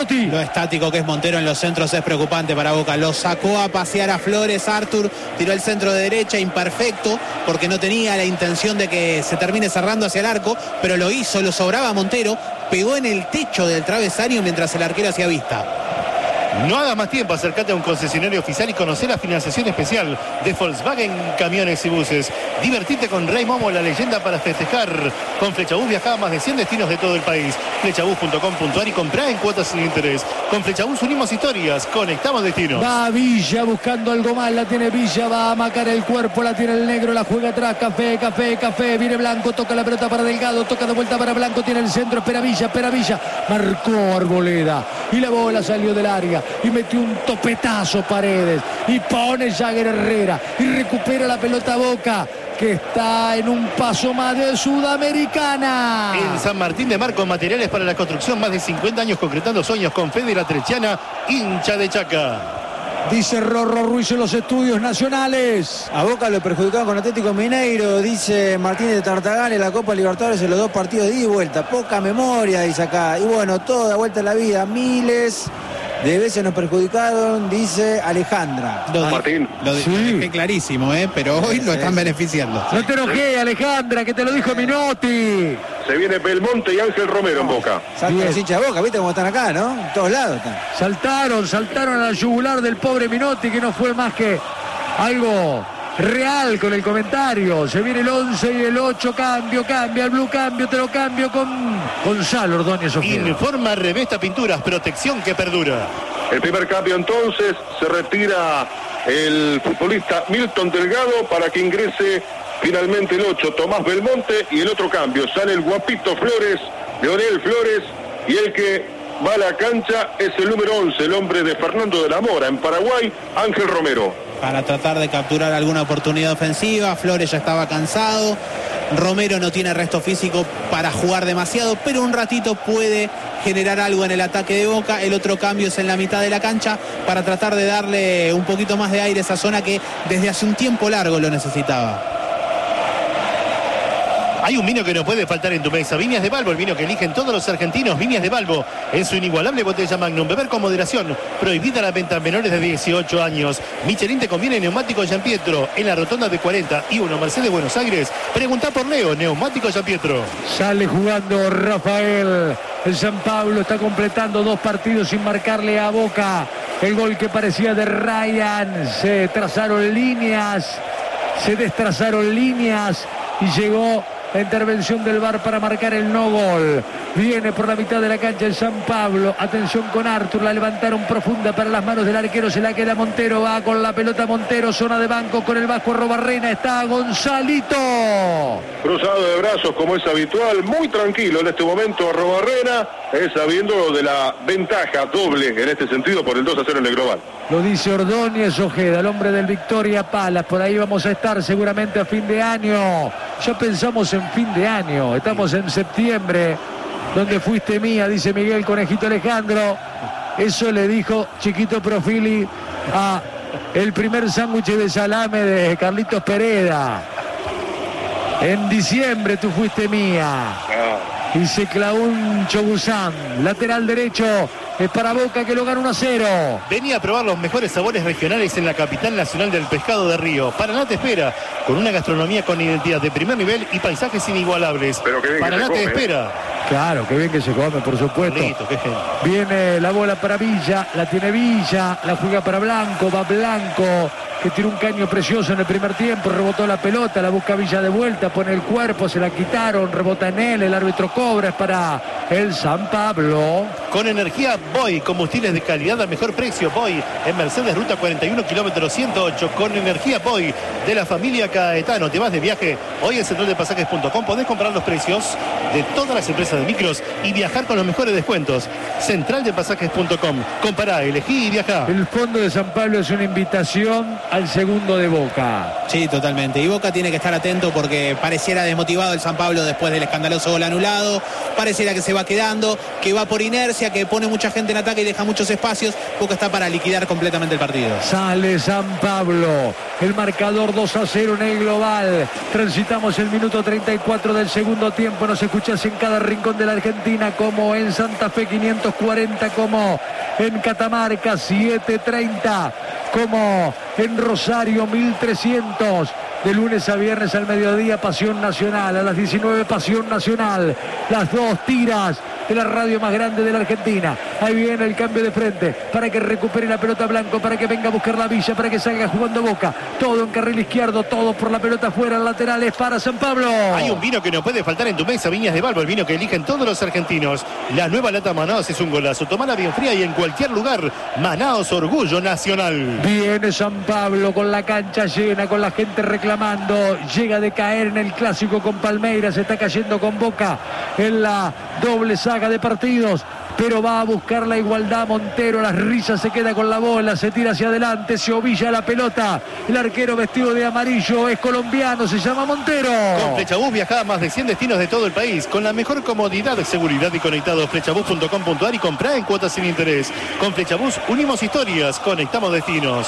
Lo estático que es Montero en los centros es preocupante para Boca. Lo sacó a pasear a Flores. Artur tiró el centro de derecha, imperfecto, porque no tenía la intención de que se termine cerrando hacia el arco, pero lo hizo, lo sobraba Montero, pegó en el techo del travesaño mientras el arquero hacía vista. No hagas más tiempo, acércate a un concesionario oficial y conocer la financiación especial de Volkswagen Camiones y Buses. Divertite con Rey Momo, la leyenda para festejar. Con Flechabús viaja a más de 100 destinos de todo el país. Flechabús.com.ar y comprá en cuotas sin interés. Con Flechabús unimos historias, conectamos destinos. Va Villa buscando algo más, la tiene Villa, va a amacar el cuerpo, la tiene el negro, la juega atrás, Café, viene Blanco, toca la pelota para Delgado, toca de vuelta para Blanco, tiene el centro, espera Villa, marcó Arboleda y la bola salió del área y metió un topetazo Paredes y pone Jagger Herrera y recupera la pelota Boca, que está en un paso más de Sudamericana. En San Martín de Mar, con materiales para la construcción, más de 50 años concretando sueños con Fede La Trechiana, hincha de Chaca. Dice Rorro Ruiz en los estudios nacionales. A Boca lo perjudicaron con Atlético Mineiro, dice Martínez de Tartagal, en la Copa Libertadores en los 2 partidos de ida y vuelta. Poca memoria, dice acá. Y bueno, toda vuelta en la vida, miles de veces nos perjudicaron, dice Alejandra. Martín. Lo dejé clarísimo, pero hoy lo están beneficiando. No te enojes, Alejandra, que te lo dijo Minotti. Se viene Belmonte y Ángel Romero en Boca. Saltan los hinchas de Boca, ¿viste cómo están acá, no? En todos lados están. Saltaron a la yugular del pobre Minotti, que no fue más que algo real con el comentario. Se viene el 11 y el 8, cambia el blue, te lo cambio con Gonzalo Ordóñez Ojeda. Informa Revesta Pinturas, protección que perdura. El primer cambio entonces, se retira el futbolista Milton Delgado para que ingrese finalmente el 8, Tomás Belmonte, y el otro cambio, sale el guapito Flores, Leonel Flores, y el que va a la cancha es el número 11, el hombre de Fernando de la Mora, en Paraguay, Ángel Romero. Para tratar de capturar alguna oportunidad ofensiva. Flores ya estaba cansado. Romero no tiene resto físico para jugar demasiado, pero un ratito puede generar algo en el ataque de Boca. El otro cambio es en la mitad de la cancha para tratar de darle un poquito más de aire a esa zona que desde hace un tiempo largo lo necesitaba. Hay un vino que no puede faltar en tu mesa. Viñas de Balbo, el vino que eligen todos los argentinos. Viñas de Balbo, en su inigualable botella Magnum. Beber con moderación. Prohibida la venta a menores de 18 años. Michelin te conviene neumático Gianpietro. En la rotonda de 41 Mercedes Buenos Aires. Pregunta por Leo, neumático Gianpietro. Sale jugando Rafael. El San Pablo está completando 2 partidos sin marcarle a Boca. El gol que parecía de Ryan. Se trazaron líneas. Se destrazaron líneas. Y llegó la intervención del VAR para marcar el no gol. Viene por la mitad de la cancha el San Pablo. Atención con Artur. La levantaron profunda para las manos del arquero. Se la queda Montero. Va con la pelota Montero. Zona de banco con el Vasco Arrobarrena. Está Gonzalito. Cruzado de brazos como es habitual. Muy tranquilo en este momento Arrobarrena. Sabiendo de la ventaja doble en este sentido por el 2-0 en el global. Lo dice Ordóñez Ojeda, el hombre del Victoria Palas. Por ahí vamos a estar seguramente a fin de año. Ya pensamos en fin de año. Estamos en septiembre. Donde fuiste mía, dice Miguel Conejito Alejandro. Eso le dijo Chiquito Profili a el primer sándwich de salame de Carlitos Pereda. En diciembre tú fuiste mía. Y se clavó un Chogusán. Lateral derecho es para Boca, que lo gana 1-0. Venía a probar los mejores sabores regionales en la capital nacional del pescado de Río. Paraná te espera, con una gastronomía con identidad de primer nivel y paisajes inigualables. Pero que bien Paraná que se te come, espera. Claro, qué bien que se come, por supuesto. Listo, qué genial. Viene la bola para Villa, la tiene Villa, la juega para Blanco, va Blanco, que tiró un caño precioso en el primer tiempo, rebotó la pelota, la busca Villa de vuelta, pone el cuerpo, se la quitaron, rebota en él, el árbitro cobra, es para el San Pablo. Con energía Boy, combustibles de calidad al mejor precio. Boy, en Mercedes, ruta 41, kilómetro 108. Con energía Boy, de la familia Caetano. Te vas de viaje hoy en centraldepasajes.com. Podés comprar los precios de todas las empresas de micros y viajar con los mejores descuentos. Centraldepasajes.com. Compará, elegí y viajá. El fondo de San Pablo es una invitación al segundo de Boca. Sí, totalmente. Y Boca tiene que estar atento porque pareciera desmotivado el San Pablo después del escandaloso gol anulado. Pareciera que se va quedando, que va por inercia, que pone mucha gente en ataque y deja muchos espacios. Boca está para liquidar completamente el partido. Sale San Pablo. El marcador 2-0 en el global. Transitamos el minuto 34 del segundo tiempo. Nos escuchás en cada rincón de la Argentina, como en Santa Fe 540, como en Catamarca 730, como en Rosario 1300. De lunes a viernes al mediodía, Pasión Nacional. A las 19, Pasión Nacional. Las dos tiras de la radio más grande de la Argentina. Ahí viene el cambio de frente para que recupere la pelota Blanco, para que venga a buscar la Villa, para que salga jugando Boca. Todo en carril izquierdo, todo por la pelota afuera, laterales para San Pablo. Hay un vino que no puede faltar en tu mesa, Viñas de Balbo, el vino que eligen todos los argentinos. La nueva lata Manaos es un golazo. Tomala bien fría y en cualquier lugar. Manaos, orgullo nacional. Viene San Pablo con la cancha llena, con la gente reclamando. Llega de caer en el clásico con Palmeiras, se está cayendo con Boca en la doble saga de partidos, pero va a buscar la igualdad Montero. Las risas, se queda con la bola, se tira hacia adelante, se ovilla la pelota. El arquero vestido de amarillo es colombiano, se llama Montero. Con Flechabús viaja a más de 100 destinos de todo el país, con la mejor comodidad, seguridad y conectado. Flechabús.com.ar y comprá en cuotas sin interés. Con Flechabús unimos historias, conectamos destinos.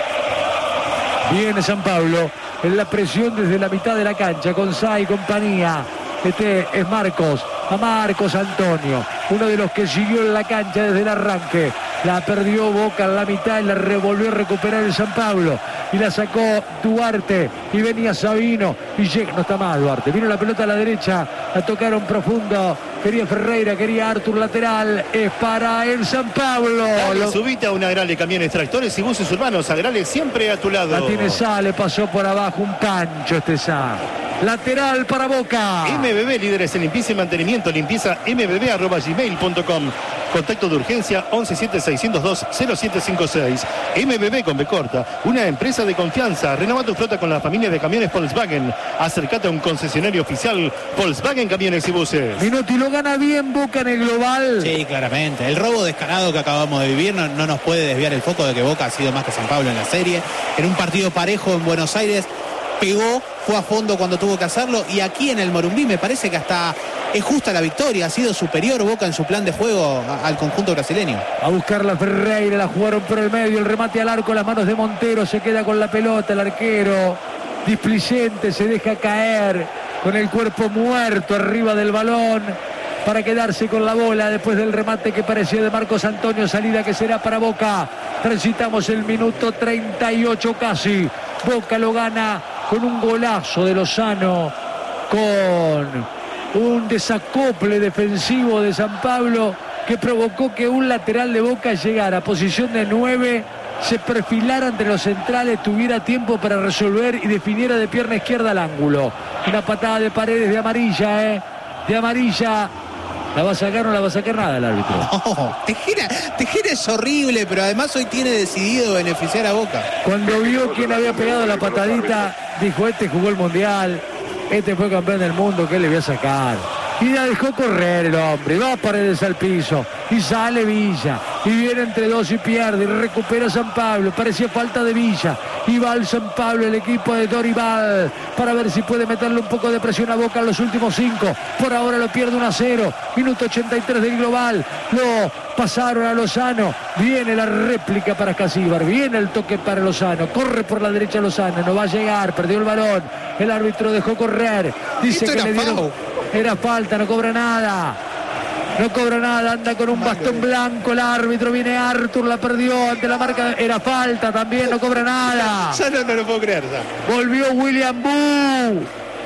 Viene San Pablo en la presión desde la mitad de la cancha con Sá y compañía. Este es Marcos, a Marcos Antonio, uno de los que siguió en la cancha desde el arranque. La perdió Boca en la mitad y la volvió a recuperar el San Pablo. Y la sacó Duarte y venía Sabino y llega, no está más Duarte, vino la pelota a la derecha, la tocaron profundo, quería Ferreira, quería Artur, lateral, es para el San Pablo. Dale, subite a una Agrale Camiones, Tractores y Buses Urbanos. Agrale siempre a tu lado. La tiene Sá, le pasó por abajo un pancho este Sá. Lateral para Boca. MBB, líderes en limpieza y mantenimiento. Limpieza mbb@gmail.com. Contacto de urgencia 1176020756. MBB con B corta, una empresa de confianza. Renova tu flota con la familia de camiones Volkswagen. Acércate a un concesionario oficial Volkswagen Camiones y Buses. Menotti lo gana bien Boca en el global. Sí, claramente. El robo descarado que acabamos de vivir no nos puede desviar el foco de que Boca ha sido más que San Pablo en la serie. En un partido parejo en Buenos Aires, pegó, fue a fondo cuando tuvo que hacerlo, y aquí en el Morumbí me parece que hasta es justa la victoria. Ha sido superior Boca en su plan de juego al conjunto brasileño. A buscar la Ferreira, la jugaron por el medio, el remate al arco, las manos de Montero, se queda con la pelota el arquero displicente, se deja caer con el cuerpo muerto arriba del balón para quedarse con la bola después del remate que pareció de Marcos Antonio. Salida que será para Boca. Transitamos el minuto 38 casi. Boca lo gana con un golazo de Lozano, con un desacople defensivo de San Pablo que provocó que un lateral de Boca llegara a posición de 9, se perfilara entre los centrales, tuviera tiempo para resolver y definiera de pierna izquierda al ángulo. Una patada de Paredes de amarilla, de amarilla. ¿La va a sacar o no la va a sacar nada el árbitro? No, Tejera es horrible, pero además hoy tiene decidido beneficiar a Boca. Cuando vio quién había pegado la patadita, dijo: este jugó el Mundial, este fue campeón del mundo, ¿qué le voy a sacar? Y la dejó correr el hombre, va Paredes al piso y sale Villa y viene entre dos y pierde y recupera San Pablo. Parecía falta de Villa y va al San Pablo el equipo de Dorival para ver si puede meterle un poco de presión a Boca en los últimos 5. Por ahora lo pierde 1-0, minuto 83 del global. Lo pasaron a Lozano, viene la réplica para Casíbar, viene el toque para Lozano, corre por la derecha Lozano, no va a llegar, perdió el balón, el árbitro dejó correr, dice que le dieron... Era falta, no cobra nada. No cobra nada, anda con un bastón blanco el árbitro, viene Artur, la perdió ante la marca, era falta también, no cobra nada. Ya no lo puedo creer. Ya. Volvió William Boo.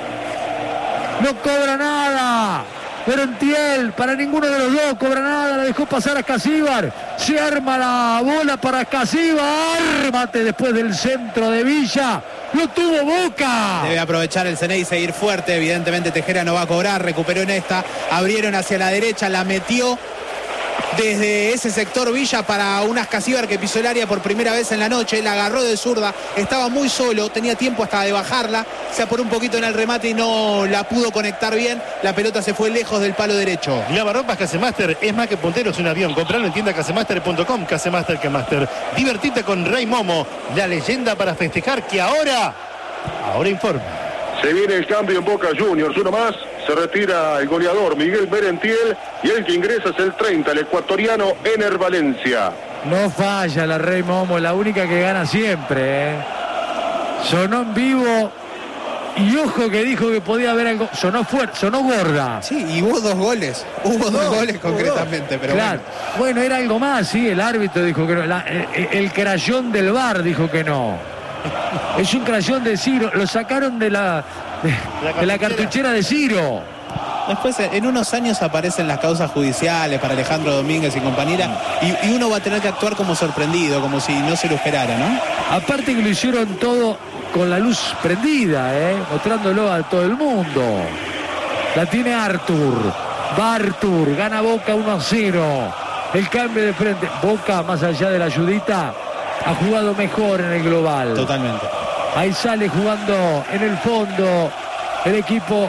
No cobra nada. Berentiel, para ninguno de los dos cobra nada, la dejó pasar a Casíbar. Se arma la bola para Casíbar. Ármate después del centro de Villa. Lo tuvo Boca. Debe aprovechar el Ceney y seguir fuerte. Evidentemente Tejera no va a cobrar. Recuperó en esta. Abrieron hacia la derecha. La metió. desde ese sector Villa para un Ascasíbar que pisó el área por primera vez en la noche, la agarró de zurda, estaba muy solo, tenía tiempo hasta de bajarla, se apuró un poquito en el remate y no la pudo conectar bien, la pelota se fue lejos del palo derecho. Lavarropas Casemaster es más que puntero, es un avión. Compralo en tienda casemaster.com, Casemaster que Master. Divertite con Rey Momo, la leyenda para festejar que ahora informa. Se viene el cambio en Boca Juniors, uno más. Se retira el goleador Miguel Merentiel y el que ingresa es el 30, el ecuatoriano Ener Valencia. No falla la Rey Momo, la única que gana siempre, ¿eh? Sonó en vivo y ojo que dijo que podía haber algo. Sonó fuerte, sonó gorda. Sí, y hubo 2 goles. Hubo dos goles concretamente, pero claro. Bueno, era algo más, sí, el árbitro dijo que no. El crayón del VAR dijo que no. Es un crayón de Ciro, lo sacaron de la cartuchera de Ciro. Después, en unos años aparecen las causas judiciales para Alejandro Domínguez y compañera, y uno va a tener que actuar como sorprendido, como si no se lo esperara, ¿no? Aparte que lo hicieron todo con la luz prendida, mostrándolo a todo el mundo. La tiene Artur. Va Artur, gana Boca 1-0. El cambio de frente. Boca, más allá de la ayudita, ha jugado mejor en el global. Totalmente. Ahí sale jugando en el fondo el equipo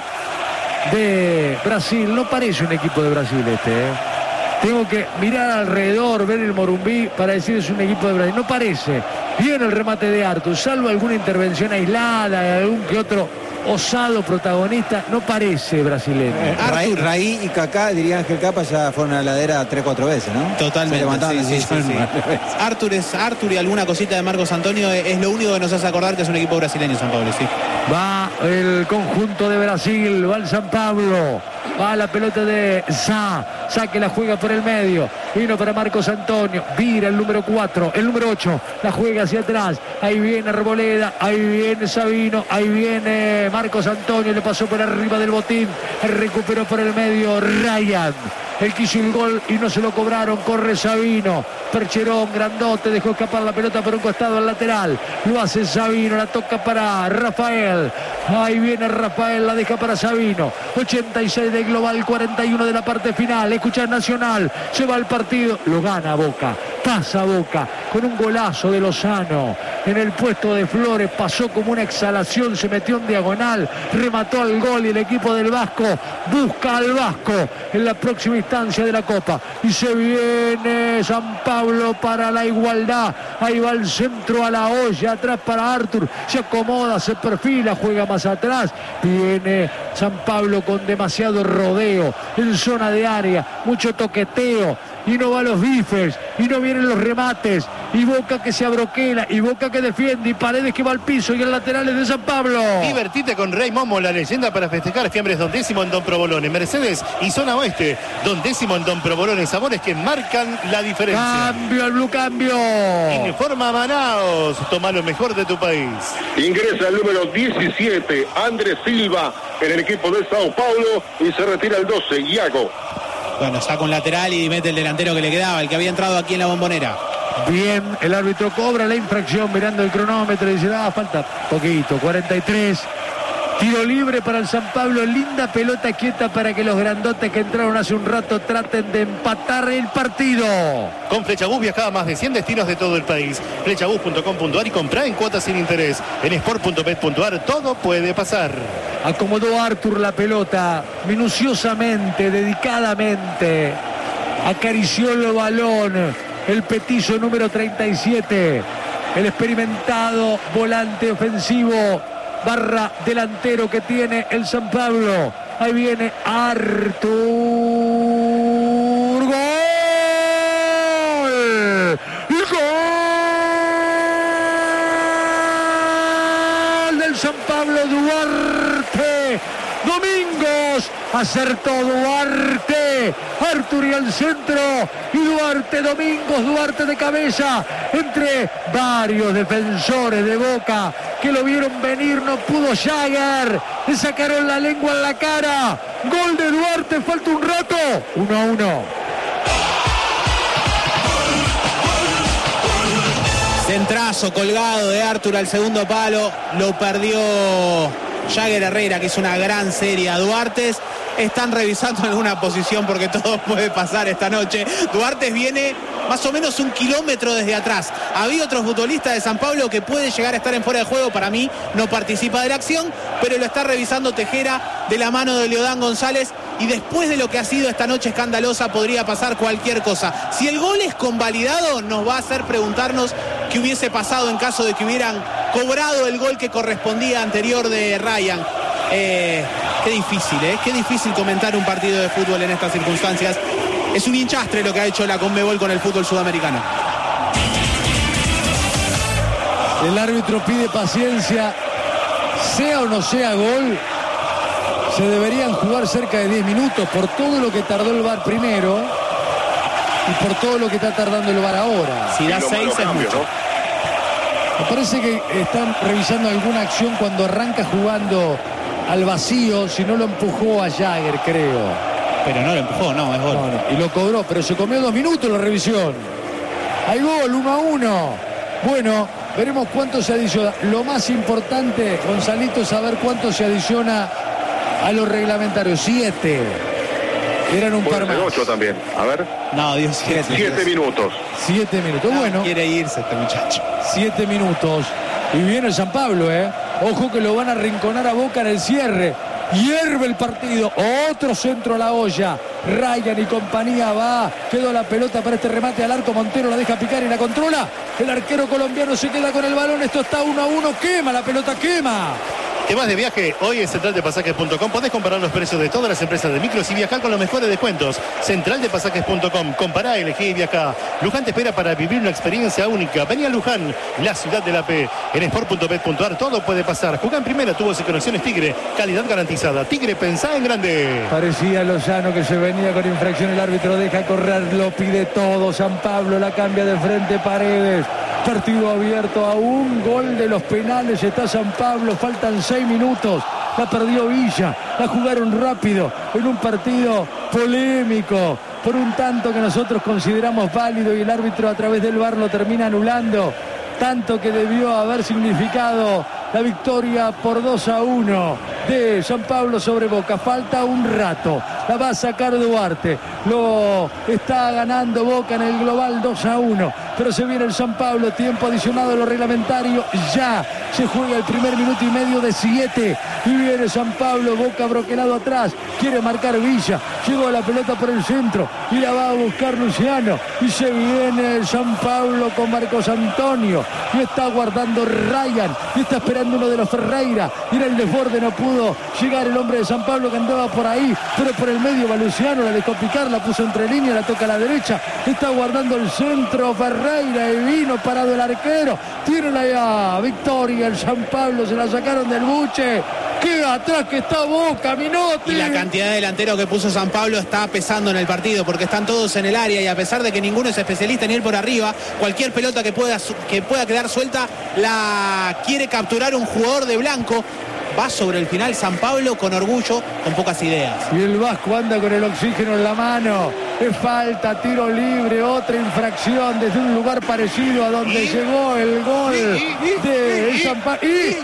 de Brasil. No parece un equipo de Brasil este, Tengo que mirar alrededor, ver el Morumbí para decir es un equipo de Brasil. No parece. Bien el remate de Artur, salvo alguna intervención aislada de algún que otro osado protagonista, no parece brasileño. Raí y Kaká, diría Ángel Capa, ya fueron a la ladera 3-4 veces, ¿no? Totalmente. Sí. Artur y alguna cosita de Marcos Antonio es lo único que nos hace acordar que es un equipo brasileño, San Pablo, sí. Va el conjunto de Brasil, va el San Pablo, va la pelota de Sá que la juega por el medio, vino para Marcos Antonio, vira el número 4, el número 8, la juega hacia atrás, ahí viene Arboleda, ahí viene Sabino, ahí viene Marcos Antonio, le pasó por arriba del botín, recuperó por el medio Ryan. Él quiso el gol y no se lo cobraron, corre Sabino, Percherón, grandote, dejó escapar la pelota por un costado al lateral, lo hace Sabino, la toca para Rafael, ahí viene Rafael, la deja para Sabino, 86 de global, 41 de la parte final, escucha Nacional, se va el partido, lo gana Boca, pasa Boca, con un golazo de Lozano, en el puesto de Flores, pasó como una exhalación, se metió en diagonal, remató al gol y el equipo del Vasco busca al Vasco en la próxima instancia de la Copa, y se viene San Pablo para la igualdad, ahí va el centro a la olla, atrás para Artur, se acomoda, se perfila, juega más atrás, viene San Pablo con demasiado rodeo, en zona de área, mucho toqueteo, y no va a los bifes, y no vienen los remates, y Boca que se abroquela, y Boca que defiende, y Paredes que va al piso, y el lateral es de San Pablo. Divertite con Rey Momo, la leyenda para festejar. Fiambres Don Décimo en Don Provolone, Mercedes y zona oeste, Don Décimo en Don Provolone, sabores que marcan la diferencia. Cambio, el blue cambio. Informa Manaos, toma lo mejor de tu país. Ingresa el número 17, Andrés Silva, en el equipo de Sao Paulo, y se retira el 12, Iago. Bueno, saca un lateral y mete el delantero que le quedaba, el que había entrado aquí en la Bombonera. Bien, el árbitro cobra la infracción mirando el cronómetro y dice, falta poquito, 43. Tiro libre para el San Pablo, linda pelota quieta para que los grandotes que entraron hace un rato traten de empatar el partido. Con Flechabús viaja a más de 100 destinos de todo el país. Flechabús.com.ar y comprá en cuotas sin interés. En sport.bet.ar todo puede pasar. Acomodó Artur la pelota minuciosamente, dedicadamente. Acarició el balón. El petizo número 37. El experimentado volante ofensivo barra delantero que tiene el San Pablo. Ahí viene Artur. ¡Gol! ¡Gol del San Pablo! Duarte Domingos, acertó Duarte, Artur y al centro, y Duarte Domingos, Duarte de cabeza, entre varios defensores de Boca que lo vieron venir, no pudo Jagger, le sacaron la lengua en la cara, gol de Duarte, falta un rato, 1-1. Centrazo colgado de Artur al segundo palo, lo perdió Jagger Herrera, que es una gran serie a Duarte, están revisando alguna posición porque todo puede pasar esta noche. Duarte viene más o menos 1 kilómetro desde atrás. Había otro futbolista de San Pablo que puede llegar a estar en fuera de juego. Para mí no participa de la acción, pero lo está revisando Tejera de la mano de Leodán González. Y después de lo que ha sido esta noche escandalosa, podría pasar cualquier cosa. Si el gol es convalidado, nos va a hacer preguntarnos qué hubiese pasado en caso de que hubieran cobrado el gol que correspondía anterior de Ryan. Qué difícil comentar un partido de fútbol en estas circunstancias. Es un hinchastre lo que ha hecho la Conmebol con el fútbol sudamericano. El árbitro pide paciencia. Sea o no sea gol, se deberían jugar cerca de 10 minutos por todo lo que tardó el VAR primero y por todo lo que está tardando el VAR ahora. Si da 6 es mucho. Me parece que están revisando alguna acción cuando arranca jugando al vacío, si no lo empujó a Jagger, creo. Pero no lo empujó, no, es gol. No, y lo cobró, pero se comió 2 minutos la revisión. Hay gol, 1-1. Bueno, veremos cuánto se adiciona. Lo más importante, Gonzalito, es saber cuánto se adiciona a los reglamentarios. 7. Eran un par más. 8 también. A ver. No, Dios, 7 minutos. 7 minutos. No, bueno. Quiere irse este muchacho. 7 minutos. Y viene el San Pablo, Ojo que lo van a arrinconar a Boca en el cierre. Hierve el partido. Otro centro a la olla. Ryan y compañía va. Quedó la pelota para este remate al arco. Montero la deja picar y la controla. El arquero colombiano se queda con el balón. Esto está 1-1. Quema la pelota, quema. ¿Te vas de viaje? Hoy en centraldepasajes.com podés comparar los precios de todas las empresas de micros y viajar con los mejores descuentos. Centraldepasajes.com. Compará, elegí y viajá. Luján te espera para vivir una experiencia única. Vení a Luján, la ciudad de la P. En sport.bet.ar todo puede pasar. Jugá en primera, tubos y conexiones Tigre. Calidad garantizada. Tigre, pensá en grande. Parecía Lozano que se venía con infracción. El árbitro deja correr, lo pide todo. San Pablo la cambia de frente, Paredes. Partido abierto a un gol de los penales. Está San Pablo, faltan 6 minutos. La perdió Villa, la jugaron rápido en un partido polémico por un tanto que nosotros consideramos válido y el árbitro a través del VAR lo termina anulando. Tanto que debió haber significado la victoria por 2-1 de San Pablo sobre Boca. Falta un rato, la va a sacar Duarte. Lo está ganando Boca en el global 2-1. Pero se viene el San Pablo, tiempo adicionado a lo reglamentario. Ya se juega el primer minuto y medio de 7. Y viene San Pablo, Boca broquelado atrás. Quiere marcar Villa. Llegó la pelota por el centro y la va a buscar Luciano. Y se viene el San Pablo con Marcos Antonio. Y está guardando Ryan. Y está esperando uno de los Ferreira. Y en el desborde no pudo llegar el hombre de San Pablo que andaba por ahí. Pero por el medio va Luciano, la dejó picar, la puso entre líneas, la toca a la derecha. Está guardando el centro Ferreira y vino parado el arquero. Tiene la victoria el San Pablo, se la sacaron del buche. Queda atrás que está Boca, Minotti. Y la cantidad de delanteros que puso San Pablo está pesando en el partido porque están todos en el área y a pesar de que ninguno es especialista en ir por arriba, cualquier pelota que pueda quedar suelta la quiere capturar un jugador de blanco. Va sobre el final San Pablo con orgullo, con pocas ideas. Y el Vasco anda con el oxígeno en la mano. Es falta, tiro libre, otra infracción desde un lugar parecido a donde llegó el gol de San Pablo.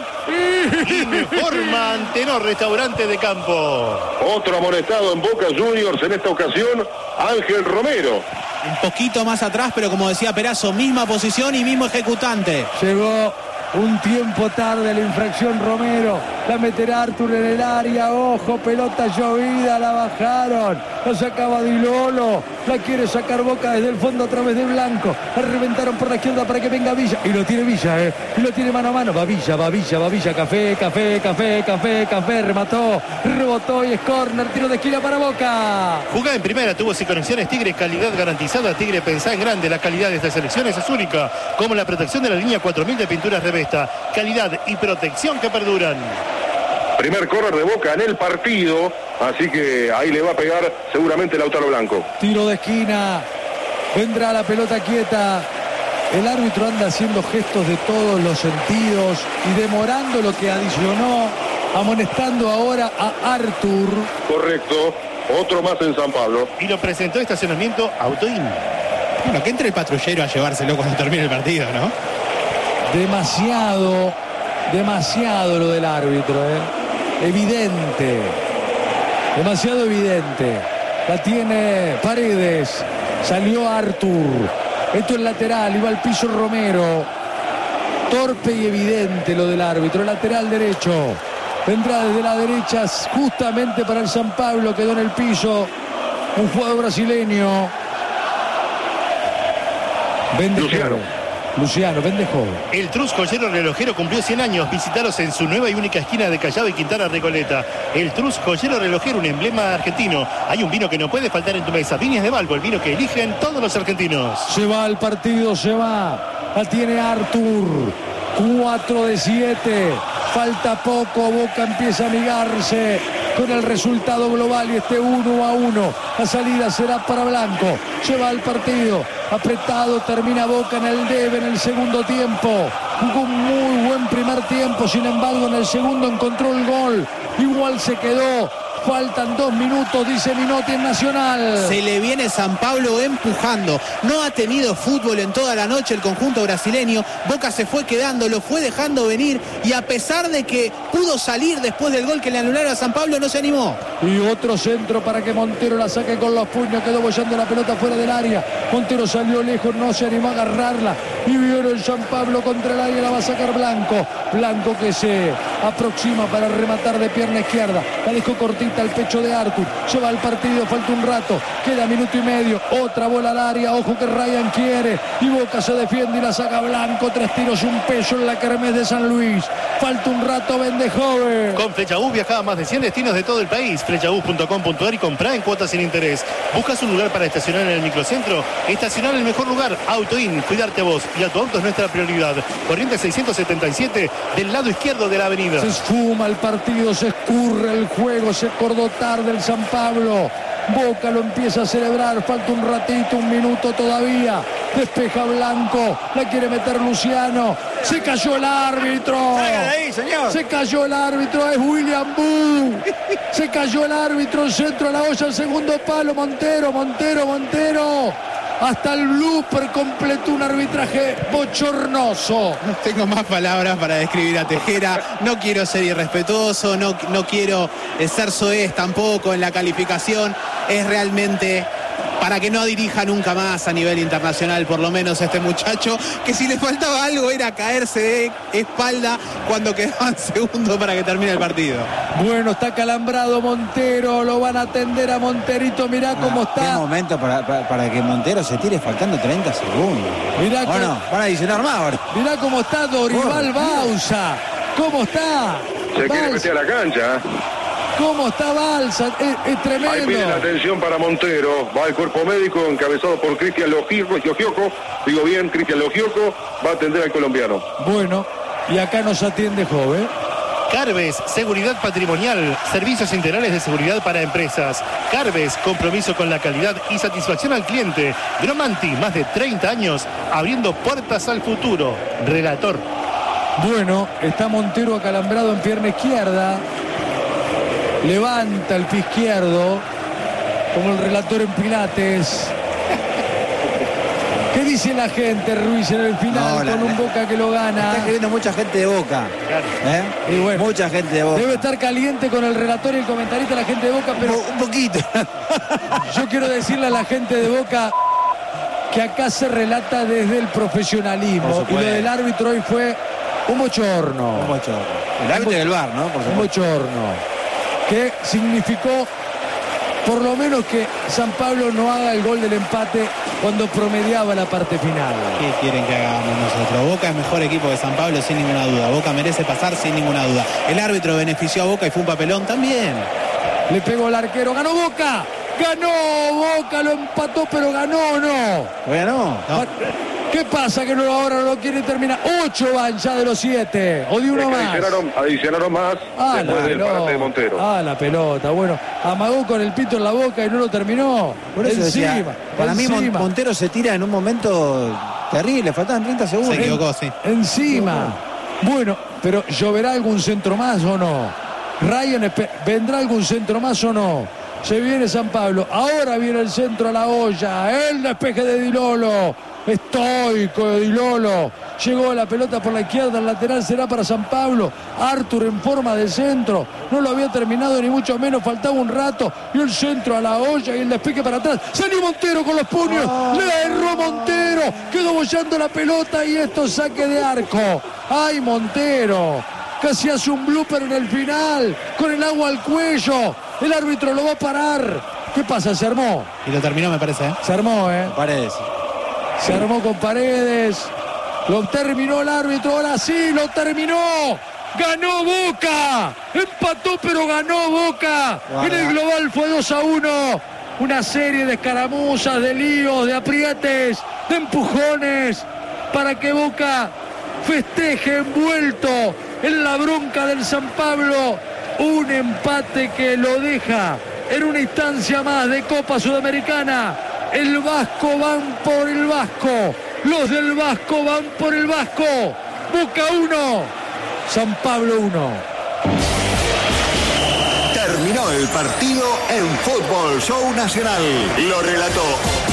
Y mejor Mantenor, restaurante de campo. Otro amonestado en Boca Juniors en esta ocasión, Ángel Romero. Un poquito más atrás, pero como decía Perazo, misma posición y mismo ejecutante. Llegó un tiempo tarde la infracción Romero. La meterá Artur en el área. Ojo, pelota llovida, la bajaron. La sacaba Di Lolo. La quiere sacar Boca desde el fondo a través de Blanco. La reventaron por la izquierda para que venga Villa. Y lo tiene Villa, Y lo tiene mano a mano. Va Villa. Café. Remató, rebotó y es córner. Tiro de esquina para Boca. Jugá en primera, tubos y conexiones Tigre, calidad garantizada. Tigre, pensá en grande. La calidad de estas selecciones es única, como la protección de la línea 4000 de pinturas Revesta. Calidad y protección que perduran. Primer córner de Boca en el partido, así que ahí le va a pegar seguramente Lautaro Blanco. Tiro de esquina, vendrá la pelota quieta. El árbitro anda haciendo gestos de todos los sentidos y demorando lo que adicionó, amonestando ahora a Artur. Correcto, otro más en San Pablo. Y lo presentó estacionamiento Autoin. Bueno, que entre el patrullero a llevárselo cuando termine el partido, ¿no? Demasiado lo del árbitro, Evidente. Demasiado evidente. La tiene Paredes. Salió Artur. Esto es lateral. Iba al piso Romero. Torpe y evidente lo del árbitro. Lateral derecho. Vendrá desde la derecha justamente para el San Pablo. Quedó en el piso un jugador brasileño. Luciano Vendejo. El Trus Joyero Relojero cumplió 100 años. Visitaros en su nueva y única esquina de Callao y Quintana Recoleta. El Trus Joyero Relojero, un emblema argentino. Hay un vino que no puede faltar en tu mesa. Viñas de Balbo, el vino que eligen todos los argentinos. Se va al partido, se va. La tiene Artur. 4 de 7. Falta poco. Boca empieza a amigarse con el resultado global y este 1-1. La salida será para Blanco. Se va al partido. Apretado, termina Boca en el debe en el segundo tiempo. Jugó un muy buen primer tiempo, sin embargo en el segundo encontró el gol. Igual se quedó. Faltan 2 minutos, dice Minotti en Nacional. Se le viene San Pablo empujando. No ha tenido fútbol en toda la noche el conjunto brasileño. Boca se fue quedando, lo fue dejando venir. Y a pesar de que pudo salir después del gol que le anularon a San Pablo, no se animó. Y otro centro para que Montero la saque con los puños. Quedó bollando la pelota fuera del área. Montero salió lejos, no se animó a agarrarla. Y vieron San Pablo contra el área, la va a sacar Blanco. Blanco que se aproxima para rematar de pierna izquierda. La dejó cortita al pecho de Artur. Se va al partido, falta un rato. Queda minuto y medio. Otra bola al área. Ojo que Ryan quiere. Y Boca se defiende y la saca Blanco. 3 tiros, un peso en la kermés de San Luis. Falta un rato, Vendejoven. Con Flexabus viaja a más de 100 destinos de todo el país. Flexabus.com.ar y comprá en cuotas sin interés. ¿Buscas un lugar para estacionar en el microcentro? Estacionar en el mejor lugar. AutoIn. Cuidarte a vos y a tu auto es nuestra prioridad. Corriente 677 del lado izquierdo de la avenida. Se esfuma el partido, se escurre el juego, se acordó tarde el San Pablo. Boca lo empieza a celebrar, falta un ratito, un minuto todavía. Despeja Blanco, la quiere meter Luciano. Se cayó el árbitro. Ahí, señor. Se cayó el árbitro, es William Boo. Se cayó el árbitro, el centro a la olla, el segundo palo. Montero. Hasta el blooper completó un arbitraje bochornoso. No tengo más palabras para describir a Tejera. No quiero ser irrespetuoso, no quiero ser soez tampoco en la calificación. Es realmente para que no dirija nunca más a nivel internacional, por lo menos este muchacho, que si le faltaba algo era caerse de espalda cuando quedaban segundos para que termine el partido. Bueno, está calambrado Montero, lo van a atender a Monterito, mirá cómo está. Qué momento para que Montero se tire faltando 30 segundos. Mirá bueno, van a adicionar más ahora. Mirá cómo está Dorival Bausa. ¿Cómo está? Se quiere meter a la cancha. ¿Cómo está Balsa? Es tremendo. Ahí piden atención para Montero. Va el cuerpo médico encabezado por Cristian Logioco. Digo bien, Cristian Logioco va a atender al colombiano. Bueno, y acá nos atiende Joven. Carves, seguridad patrimonial, servicios integrales de seguridad para empresas. Carves, compromiso con la calidad y satisfacción al cliente. Gromanti, más de 30 años, abriendo puertas al futuro. Relator. Bueno, está Montero acalambrado en pierna izquierda. Levanta el pie izquierdo, como el relator en Pilates. ¿Qué dice la gente, Ruiz, en el final con un Boca que lo gana? Está escribiendo mucha gente de Boca. Claro. Y bueno, mucha gente de Boca. Debe estar caliente con el relator y el comentarista la gente de Boca, pero un poquito. yo quiero decirle a la gente de Boca que acá se relata desde el profesionalismo. Y lo del árbitro hoy fue un bochorno. Un bochorno. El árbitro del VAR, ¿no? Un bochorno. Que significó por lo menos que San Pablo no haga el gol del empate cuando promediaba la parte final. ¿Qué quieren que hagamos nosotros? Boca es mejor equipo que San Pablo sin ninguna duda. Boca merece pasar sin ninguna duda. El árbitro benefició a Boca y fue un papelón también. Le pegó el arquero, ganó Boca. Ganó Boca, lo empató, pero ganó o no. Ganó. No. ¿Qué pasa que ahora no lo quiere terminar? 8 van ya de los 7. O de uno más. Adicionaron más después del parate de Montero. La pelota. Bueno, amagó con el pito en la boca y no lo terminó. Por eso decía, para mí Montero se tira en un momento terrible. Faltaban 30 segundos. Se equivocó, sí. Encima. Bueno, pero ¿lloverá algún centro más o no? Ryan, ¿vendrá algún centro más o no? Se viene San Pablo, ahora viene el centro a la olla, el despeje de Di Lolo, estoico Di Lolo. Llegó la pelota por la izquierda, el lateral será para San Pablo. Arthur en forma de centro, no lo había terminado ni mucho menos, faltaba un rato. Y el centro a la olla y el despegue para atrás. Salió Montero con los puños, le erró Montero, quedó bollando la pelota y esto saque de arco. ¡Ay, Montero! Casi hace un blooper en el final, con el agua al cuello. El árbitro lo va a parar. ¿Qué pasa? Se armó. Y lo terminó, me parece, ¿eh? Se armó, Paredes. Se armó con Paredes. Lo terminó el árbitro, ahora sí, lo terminó. Ganó Boca. Empató, pero ganó Boca. En el global fue 2-1. Una serie de escaramuzas, de líos, de aprietes, de empujones, para que Boca festeje envuelto en la bronca del San Pablo. Un empate que lo deja en una instancia más de Copa Sudamericana. El Vasco van por el Vasco. Los del Vasco van por el Vasco. Boca 1, San Pablo 1. Terminó el partido en Fútbol Show Nacional. Lo relató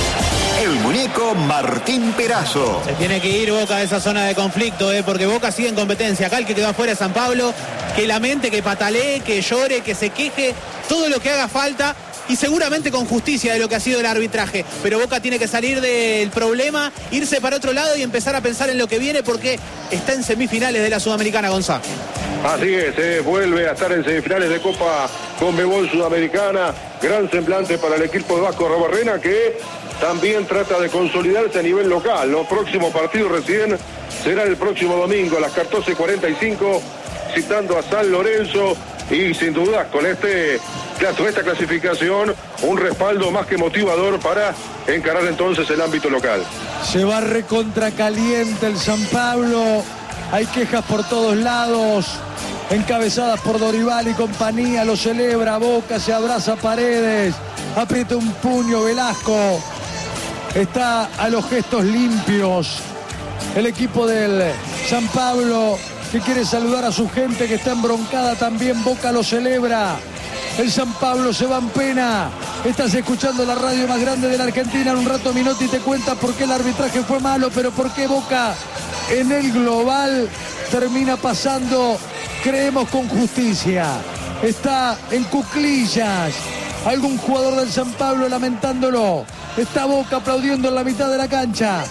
el muñeco Martín Perazo. Se tiene que ir Boca de esa zona de conflicto, porque Boca sigue en competencia. Acá el que quedó afuera es San Pablo, que lamente, que patalee, que llore, que se queje, todo lo que haga falta. Y seguramente con justicia de lo que ha sido el arbitraje. Pero Boca tiene que salir del problema, irse para otro lado y empezar a pensar en lo que viene, porque está en semifinales de la Sudamericana, Gonzalo. Así es, vuelve a estar en semifinales de Copa Conmebol Sudamericana. Gran semblante para el equipo de Vasco Arrobarrena, que también trata de consolidarse a nivel local. El próximo partido recién será el próximo domingo a las 14:45, citando a San Lorenzo. Y sin duda con esta clasificación, un respaldo más que motivador para encarar entonces el ámbito local. Se va recontra caliente el San Pablo. Hay quejas por todos lados, encabezadas por Dorival y compañía. Lo celebra Boca, se abraza Paredes, aprieta un puño Velasco. Está a los gestos limpios el equipo del San Pablo, que quiere saludar a su gente que está embroncada también. Boca lo celebra. El San Pablo se va en pena. Estás escuchando la radio más grande de la Argentina. En un rato Minotti te cuenta por qué el arbitraje fue malo, pero por qué Boca en el global termina pasando, creemos, con justicia. Está en cuclillas algún jugador del San Pablo lamentándolo. Está Boca aplaudiendo en la mitad de la cancha.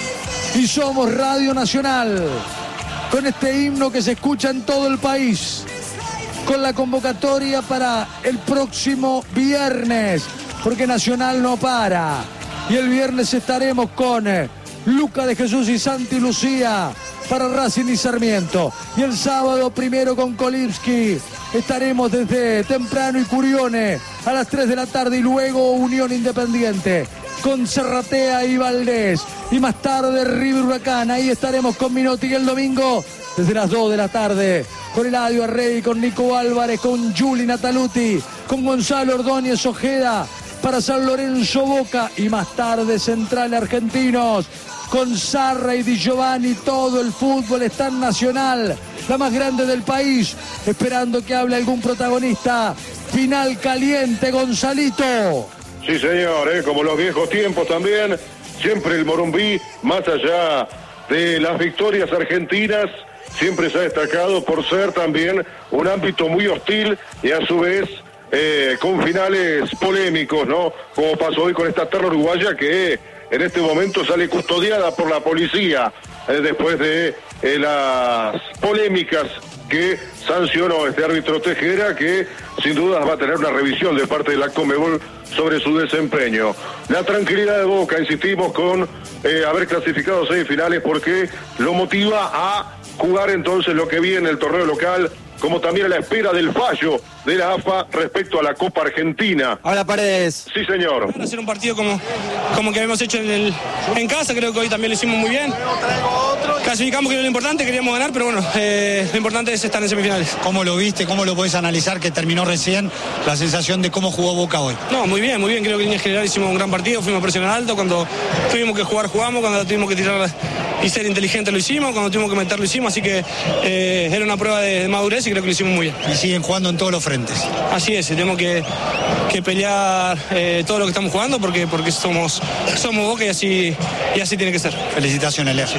Y somos Radio Nacional, con este himno que se escucha en todo el país, con la convocatoria para el próximo viernes, porque Nacional no para. Y el viernes estaremos con Luca de Jesús y Santi Lucía para Racing y Sarmiento. Y el sábado primero con Kolibski. Estaremos desde temprano y Curione a las 3 de la tarde, y luego Unión Independiente con Serratea y Valdés. Y más tarde River Huracán. Ahí estaremos con Minotti. Y el domingo desde las 2 de la tarde con Eladio Arrey, con Nico Álvarez, con Juli Nataluti, con Gonzalo Ordóñez Ojeda para San Lorenzo Boca. Y más tarde Central Argentinos con Sarra y Di Giovanni. Todo el fútbol está en Nacional, la más grande del país, esperando que hable algún protagonista. Final caliente, Gonzalito. Sí, señor, como los viejos tiempos también. Siempre el Morumbí, más allá de las victorias argentinas, siempre se ha destacado por ser también un ámbito muy hostil y a su vez con finales polémicos, ¿no? Como pasó hoy con esta terra uruguaya, que en este momento sale custodiada por la policía después de las polémicas que sancionó este árbitro Tejera, que sin duda va a tener una revisión de parte de la Conmebol sobre su desempeño. La tranquilidad de Boca, insistimos, con haber clasificado semifinales, porque lo motiva a jugar entonces lo que viene el torneo local, como también a la espera del fallo de la AFA respecto a la Copa Argentina. Habla Paredes. Sí, señor. Para hacer un partido como que habíamos hecho en casa, creo que hoy también lo hicimos muy bien. Clasificamos, que era lo importante, queríamos ganar, pero bueno, lo importante es estar en semifinales. ¿Cómo lo viste? ¿Cómo lo podés analizar que terminó recién? La sensación de cómo jugó Boca hoy. No, muy bien, creo que en general hicimos un gran partido, fuimos a presionar alto, cuando tuvimos que jugar jugamos, cuando tuvimos que tirar y ser inteligentes lo hicimos, cuando tuvimos que meter lo hicimos, así que era una prueba de madurez y creo que lo hicimos muy bien. Y siguen jugando en todos los frentes. Así es, tenemos que pelear todo lo que estamos jugando porque somos Boca y así tiene que ser. Felicitaciones, Lea.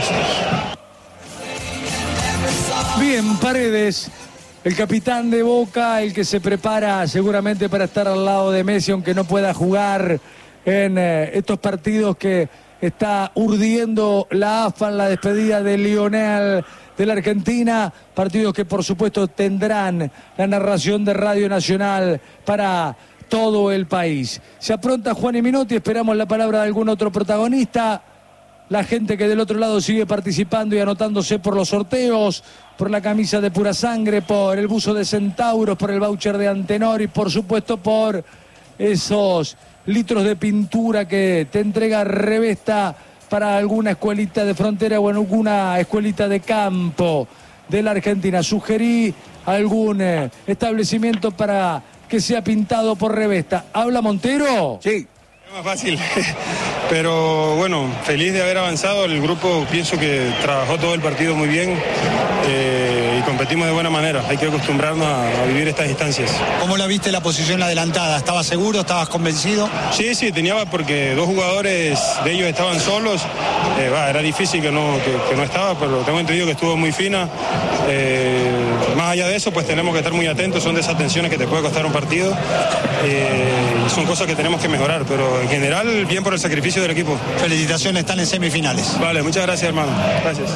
Bien, Paredes, el capitán de Boca, el que se prepara seguramente para estar al lado de Messi, aunque no pueda jugar en estos partidos que está urdiendo la AFA en la despedida de Lionel de la Argentina, partidos que por supuesto tendrán la narración de Radio Nacional para todo el país. Se apronta Juan y Minotti, esperamos la palabra de algún otro protagonista. La gente que del otro lado sigue participando y anotándose por los sorteos, por la camisa de Pura Sangre, por el buzo de Centauros, por el voucher de Antenor y por supuesto por esos litros de pintura que te entrega Revesta para alguna escuelita de frontera o en alguna escuelita de campo de la Argentina. Sugerí algún establecimiento para que sea pintado por Revesta. ¿Habla Montero? Sí. Es más fácil, pero bueno, feliz de haber avanzado. El grupo pienso que trabajó todo el partido muy bien y competimos de buena manera. Hay que acostumbrarnos a vivir estas instancias. ¿Cómo la viste la posición adelantada? ¿Estabas seguro? ¿Estabas convencido? Sí, tenía porque dos jugadores de ellos estaban solos. Era difícil que no estaba, pero tengo entendido que estuvo muy fina. Más allá de eso, pues tenemos que estar muy atentos. Son de esas tensiones que te puede costar un partido. Son cosas que tenemos que mejorar, pero en general, bien por el sacrificio del equipo. Felicitaciones, están en semifinales. Vale, muchas gracias, hermano. Gracias.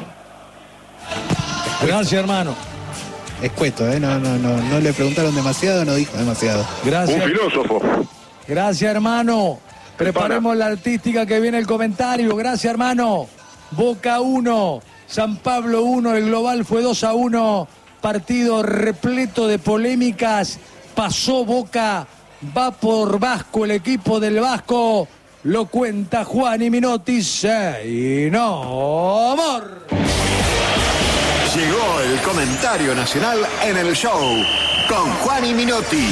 Gracias, hermano. Escueto, no le preguntaron demasiado, no dijo demasiado. Gracias. Un filósofo. Gracias, hermano. Preparemos la artística que viene el comentario. Gracias, hermano. Boca 1, San Pablo 1, el global fue 2-1. Partido repleto de polémicas. Pasó Boca, va por Vasco, el equipo del Vasco. Lo cuenta Juan y Minotti. Y no, amor. Llegó el comentario nacional en el show con Juan y Minotti.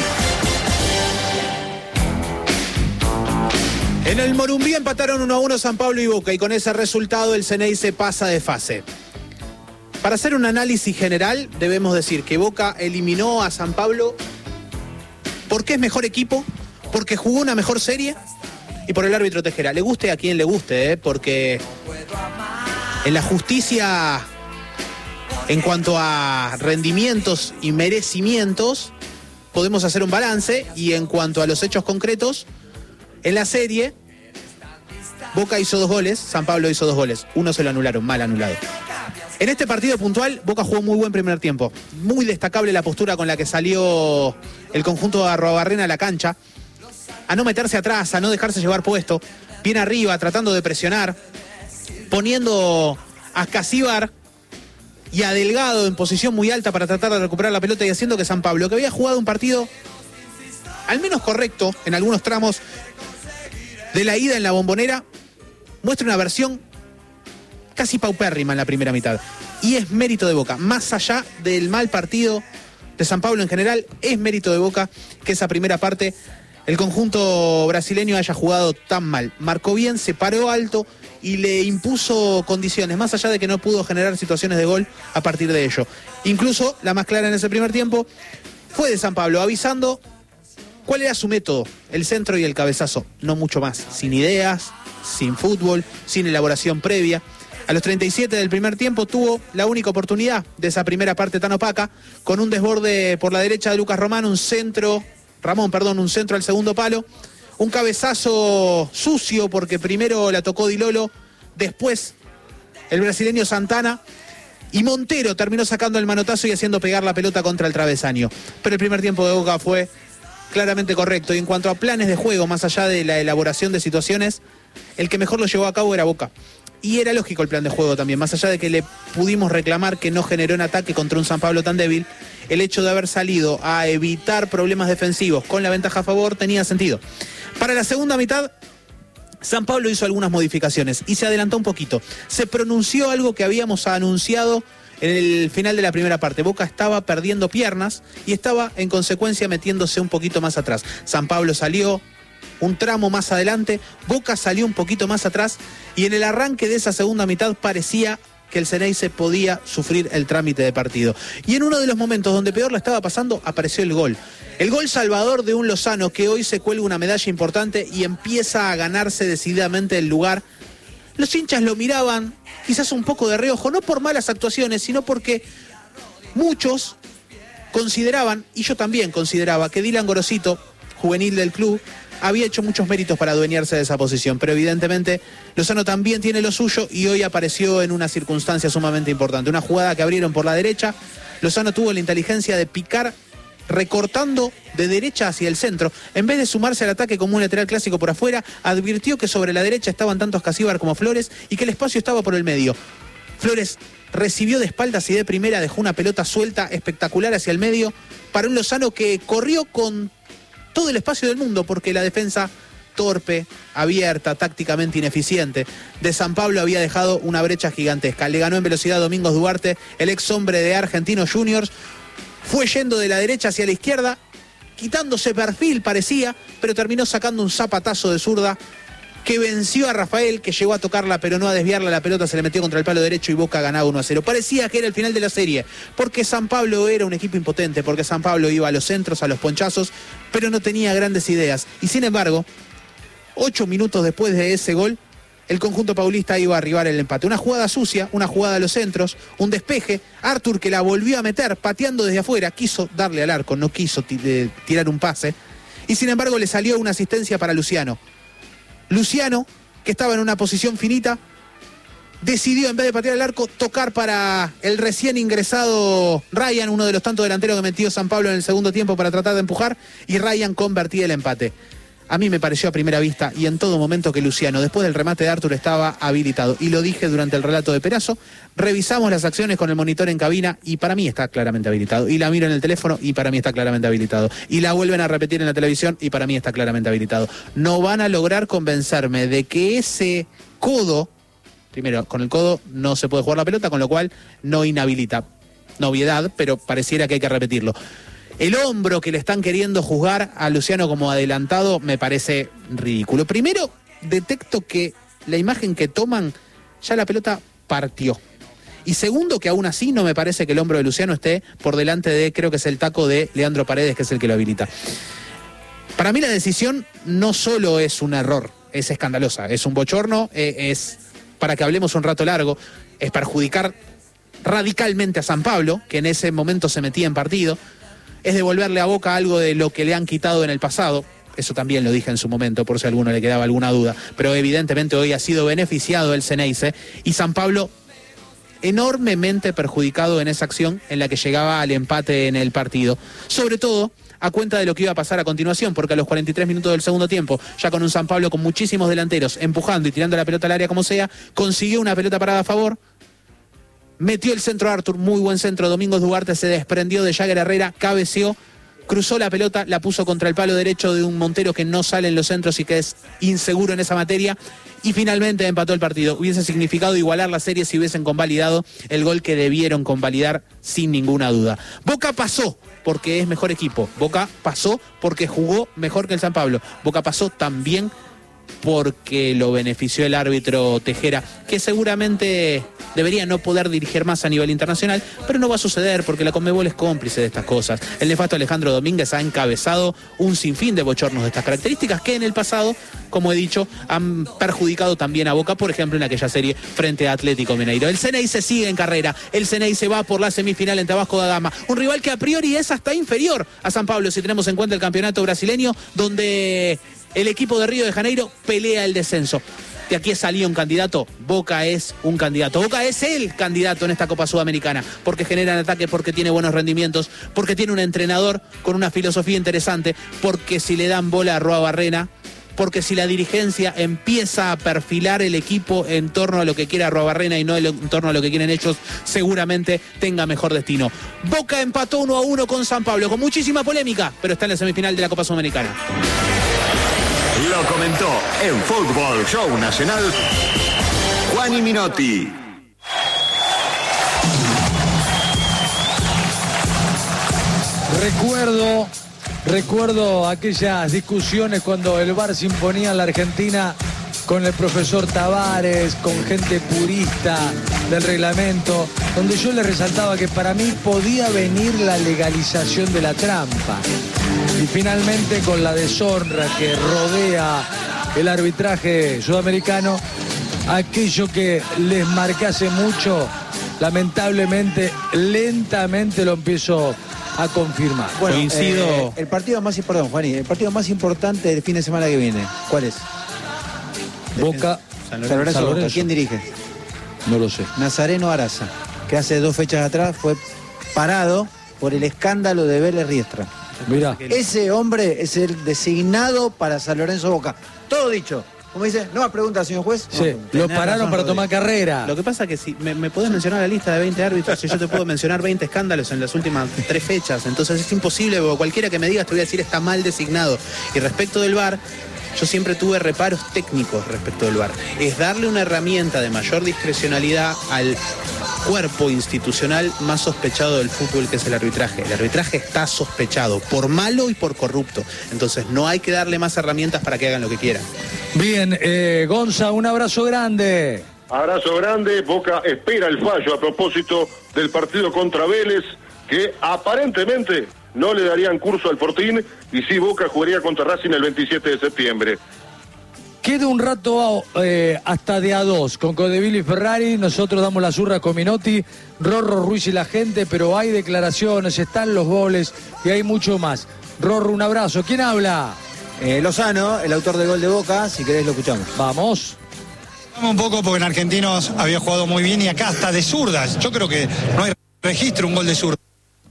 En el Morumbí empataron 1-1 San Pablo y Boca y con ese resultado el Ceneice pasa de fase. Para hacer un análisis general debemos decir que Boca eliminó a San Pablo porque es mejor equipo, porque jugó una mejor serie y por el árbitro Tejera. Le guste a quien le guste, porque en la justicia, en cuanto a rendimientos y merecimientos, podemos hacer un balance, y en cuanto a los hechos concretos, en la serie, Boca hizo 2 goles, San Pablo hizo 2 goles. Uno se lo anularon, mal anulado. En este partido puntual, Boca jugó muy buen primer tiempo. Muy destacable la postura con la que salió el conjunto de Arruabarrena a la cancha. A no meterse atrás, a no dejarse llevar puesto. Bien arriba, tratando de presionar. Poniendo a Casíbar y a Delgado en posición muy alta para tratar de recuperar la pelota y haciendo que San Pablo, que había jugado un partido al menos correcto en algunos tramos de la ida en la Bombonera, muestra una versión casi paupérrima en la primera mitad. Y es mérito de Boca. Más allá del mal partido de San Pablo en general, es mérito de Boca que esa primera parte el conjunto brasileño haya jugado tan mal. Marcó bien, se paró alto y le impuso condiciones, más allá de que no pudo generar situaciones de gol a partir de ello. Incluso la más clara en ese primer tiempo fue de San Pablo, avisando cuál era su método: el centro y el cabezazo, no mucho más. Sin ideas, sin fútbol, sin elaboración previa. A los 37 del primer tiempo tuvo la única oportunidad de esa primera parte tan opaca, con un desborde por la derecha de Lucas Román, un centro al segundo palo, un cabezazo sucio porque primero la tocó Di Lolo, después el brasileño Santana, y Montero terminó sacando el manotazo y haciendo pegar la pelota contra el travesaño. Pero el primer tiempo de Boca fue claramente correcto, y en cuanto a planes de juego, más allá de la elaboración de situaciones, el que mejor lo llevó a cabo era Boca. Y era lógico el plan de juego también, más allá de que le pudimos reclamar que no generó un ataque contra un San Pablo tan débil. El hecho de haber salido a evitar problemas defensivos con la ventaja a favor tenía sentido. Para la segunda mitad, San Pablo hizo algunas modificaciones y se adelantó un poquito. Se pronunció algo que habíamos anunciado en el final de la primera parte. Boca estaba perdiendo piernas y estaba en consecuencia metiéndose un poquito más atrás. San Pablo salió un tramo más adelante, Boca salió un poquito más atrás, y en el arranque de esa segunda mitad parecía que el Xeneize podía sufrir el trámite de partido. Y en uno de los momentos donde peor la estaba pasando, apareció el gol. El gol salvador de un Lozano que hoy se cuelga una medalla importante y empieza a ganarse decididamente el lugar. Los hinchas lo miraban quizás un poco de reojo, no por malas actuaciones, sino porque muchos consideraban, y yo también consideraba, que Dylan Gorosito, juvenil del club, había hecho muchos méritos para adueñarse de esa posición, pero evidentemente Lozano también tiene lo suyo y hoy apareció en una circunstancia sumamente importante. Una jugada que abrieron por la derecha, Lozano tuvo la inteligencia de picar recortando de derecha hacia el centro. En vez de sumarse al ataque como un lateral clásico por afuera, advirtió que sobre la derecha estaban tanto Escasíbar como Flores y que el espacio estaba por el medio. Flores recibió de espaldas y de primera dejó una pelota suelta espectacular hacia el medio para un Lozano que corrió con todo el espacio del mundo porque la defensa torpe, abierta, tácticamente ineficiente de San Pablo había dejado una brecha gigantesca. Le ganó en velocidad Domingos Duarte, el ex hombre de Argentinos Juniors. Fue yendo de la derecha hacia la izquierda, quitándose perfil parecía, pero terminó sacando un zapatazo de zurda que venció a Rafael, que llegó a tocarla pero no a desviarla, la pelota se le metió contra el palo derecho y Boca ganaba 1-0. Parecía que era el final de la serie, porque San Pablo era un equipo impotente, porque San Pablo iba a los centros, a los ponchazos, pero no tenía grandes ideas. Y sin embargo, 8 minutos después de ese gol, el conjunto paulista iba a arribar el empate. Una jugada sucia, una jugada a los centros, un despeje. Artur, que la volvió a meter pateando desde afuera, quiso darle al arco, no quiso tirar un pase. Y sin embargo le salió una asistencia para Luciano. Luciano, que estaba en una posición finita, decidió en vez de patear el arco, tocar para el recién ingresado Ryan, uno de los tantos delanteros que metió San Pablo en el segundo tiempo para tratar de empujar, y Ryan convertía el empate. A mí me pareció a primera vista y en todo momento que Luciano, después del remate de Artur, estaba habilitado. Y lo dije durante el relato de Perazo. Revisamos las acciones con el monitor en cabina y para mí está claramente habilitado. Y la miro en el teléfono y para mí está claramente habilitado. Y la vuelven a repetir en la televisión y para mí está claramente habilitado. No van a lograr convencerme de que ese codo, primero, con el codo no se puede jugar la pelota, con lo cual no inhabilita. Novedad, pero pareciera que hay que repetirlo. El hombro que le están queriendo juzgar a Luciano como adelantado me parece ridículo. Primero, detecto que la imagen que toman, ya la pelota partió. Y segundo, que aún así no me parece que el hombro de Luciano esté por delante de, creo que es el taco de Leandro Paredes, que es el que lo habilita. Para mí la decisión no solo es un error, es escandalosa, es un bochorno, es, para que hablemos un rato largo, es perjudicar radicalmente a San Pablo, que en ese momento se metía en partido. Es devolverle a Boca algo de lo que le han quitado en el pasado. Eso también lo dije en su momento, por si a alguno le quedaba alguna duda. Pero evidentemente hoy ha sido beneficiado el Xeneize y San Pablo enormemente perjudicado en esa acción en la que llegaba al empate en el partido. Sobre todo a cuenta de lo que iba a pasar a continuación, porque a los 43 minutos del segundo tiempo, ya con un San Pablo con muchísimos delanteros empujando y tirando la pelota al área como sea, consiguió una pelota parada a favor. Metió el centro Artur, muy buen centro. Domingos Duarte se desprendió de Jagger Herrera, cabeceó, cruzó la pelota, la puso contra el palo derecho de un Montero que no sale en los centros y que es inseguro en esa materia. Y finalmente empató el partido. Hubiese significado igualar la serie si hubiesen convalidado el gol que debieron convalidar sin ninguna duda. Boca pasó porque es mejor equipo. Boca pasó porque jugó mejor que el San Pablo. Boca pasó también porque lo benefició el árbitro Tejera, que seguramente debería no poder dirigir más a nivel internacional, pero no va a suceder porque la Conmebol es cómplice de estas cosas. El nefasto Alejandro Domínguez ha encabezado un sinfín de bochornos de estas características que en el pasado, como he dicho, han perjudicado también a Boca, por ejemplo en aquella serie frente a Atlético Mineiro. El Xeneize sigue en carrera, el Xeneize va por la semifinal en Vasco da Gama, un rival que a priori es hasta inferior a San Pablo si tenemos en cuenta el campeonato brasileño, donde el equipo de Río de Janeiro pelea el descenso. De aquí salía un candidato, Boca es un candidato. Boca es el candidato en esta Copa Sudamericana, porque generan ataque, porque tiene buenos rendimientos, porque tiene un entrenador con una filosofía interesante, porque si le dan bola a Roa Barrena, porque si la dirigencia empieza a perfilar el equipo en torno a lo que quiere Arrobarrena y no en torno a lo que quieren ellos, seguramente tenga mejor destino. Boca empató 1-1 con San Pablo, con muchísima polémica, pero está en la semifinal de la Copa Sudamericana. Lo comentó en Fútbol Show Nacional Juani Minotti. Recuerdo aquellas discusiones cuando el VAR se imponía en la Argentina con el profesor Tavares, con gente purista, del reglamento, donde yo le resaltaba que para mí podía venir la legalización de la trampa. Y finalmente, con la deshonra que rodea el arbitraje sudamericano, aquello que les marqué hace mucho, lamentablemente, lentamente lo empiezo a confirmar. Bueno, coincido. El partido más importante del fin de semana que viene, ¿cuál es? Boca, San Lorenzo. Boca. ¿Quién dirige? no lo sé. Nazareno Araza, que hace 2 fechas atrás fue parado por el escándalo de Vélez Riestra. Mirá. Ese hombre es el designado para San Lorenzo Boca. Todo dicho. Como dice, no más preguntas, señor juez. Sí, lo pararon para tomar carrera. Lo que pasa es que si me podés mencionar la lista de 20 árbitros y yo te puedo mencionar 20 escándalos en las últimas 3 fechas. Entonces es imposible, porque cualquiera que me digas te voy a decir está mal designado. Y respecto del VAR, yo siempre tuve reparos técnicos respecto del VAR. Es darle una herramienta de mayor discrecionalidad al cuerpo institucional más sospechado del fútbol, que es el arbitraje. El arbitraje está sospechado por malo y por corrupto. Entonces no hay que darle más herramientas para que hagan lo que quieran. Bien, Gonza, un abrazo grande. Abrazo grande. Boca espera el fallo a propósito del partido contra Vélez, que aparentemente no le darían curso al Fortín, y sí, Boca jugaría contra Racing el 27 de septiembre. Queda un rato hasta de A2 con Codeville y Ferrari. Nosotros damos las urras con Minotti, Rorro, Ruiz y la gente, pero hay declaraciones, están los goles y hay mucho más. Rorro, un abrazo. ¿Quién habla? Lozano, el autor del gol de Boca, si querés lo escuchamos. Vamos. Un poco porque en Argentinos había jugado muy bien y acá hasta de zurdas. Yo creo que no hay registro un gol de zurda.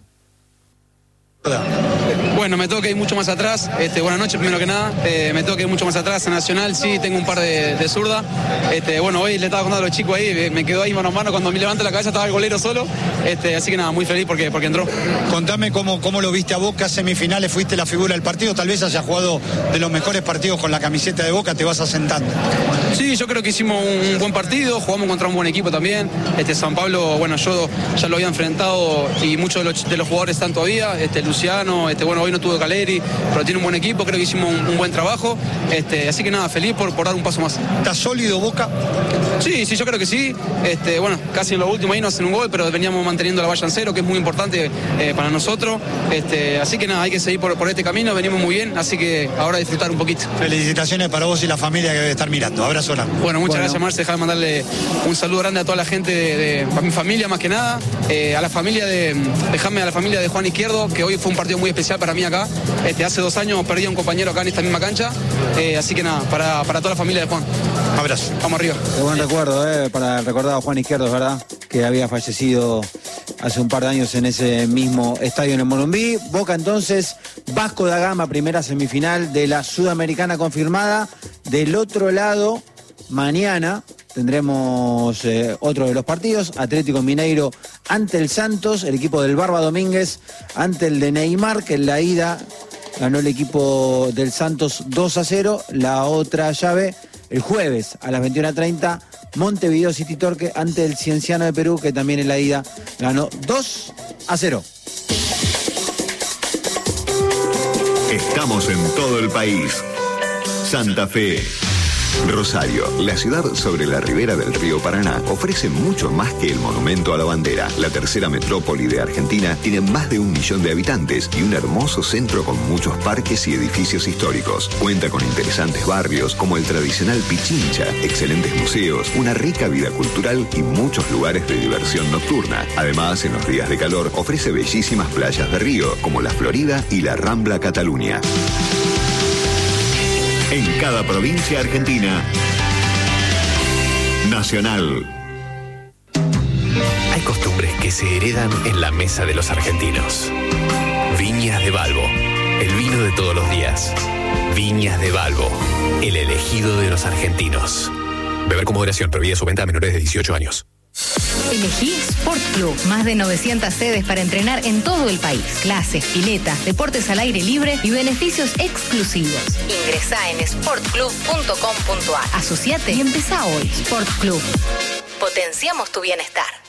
Bueno, me toca ir mucho más atrás. Buenas noches, primero que nada. Me toca ir mucho más atrás. En Nacional sí tengo un par de zurda. Bueno, hoy le estaba contando a los chicos ahí, me quedó ahí mano a mano. Cuando me levanto la cabeza estaba el golero solo. Así que nada, muy feliz porque entró. Contame cómo lo viste a Boca, semifinales, fuiste la figura del partido. Tal vez haya jugado de los mejores partidos con la camiseta de Boca, te vas asentando. Sí, yo creo que hicimos un buen partido, jugamos contra un buen equipo también. San Pablo, bueno, yo ya lo había enfrentado y muchos de los jugadores están todavía. Luciano, bueno, hoy no tuvo Caleri, pero tiene un buen equipo, creo que hicimos un buen trabajo. Así que nada, feliz por dar un paso más. ¿Está sólido Boca? Sí, yo creo que sí. Bueno, casi en lo último ahí no hacen un gol, pero veníamos manteniendo la valla en cero, que es muy importante para nosotros. Así que nada, hay que seguir por este camino, venimos muy bien, así que ahora disfrutar un poquito. Felicitaciones para vos y la familia que debe estar mirando. Abrazo grande. Bueno, muchas gracias, Marce. Déjame mandarle un saludo grande a toda la gente a mi familia más que nada, a la familia de Juan Izquierdo, que hoy fue un partido muy especial para mí acá. Hace 2 años perdí a un compañero acá en esta misma cancha. Así que nada, para toda la familia de Juan. Abrazo. Vamos arriba. Qué buen recuerdo, para el recordado Juan Izquierdo, es verdad, que había fallecido hace un par de años en ese mismo estadio en el Morumbí. Boca entonces, Vasco da Gama, primera semifinal de la Sudamericana confirmada. Del otro lado, mañana tendremos otro de los partidos, Atlético Mineiro ante el Santos, el equipo del Barba Domínguez ante el de Neymar, que en la ida ganó el equipo del Santos 2-0. La otra llave, el jueves a las 21:30, Montevideo City Torque ante el Cienciano de Perú, que también en la ida ganó 2-0. Estamos en todo el país. Santa Fe. Rosario, la ciudad sobre la ribera del río Paraná, ofrece mucho más que el monumento a la bandera. La tercera metrópoli de Argentina tiene más de 1 millón de habitantes y un hermoso centro con muchos parques y edificios históricos. Cuenta con interesantes barrios como el tradicional Pichincha, excelentes museos, una rica vida cultural y muchos lugares de diversión nocturna. Además, en los días de calor ofrece bellísimas playas de río como la Florida y la Rambla Cataluña. En cada provincia argentina. Nacional. Hay costumbres que se heredan en la mesa de los argentinos. Viñas de Balbo, el vino de todos los días. Viñas de Balbo, el elegido de los argentinos. Beber con moderación, prohibida su venta a menores de 18 años. Elegí Sport Club, más de 900 sedes para entrenar en todo el país. Clases, piletas, deportes al aire libre y beneficios exclusivos. Ingresá en sportclub.com.ar. Asociate y empezá hoy. Sport Club. Potenciamos tu bienestar.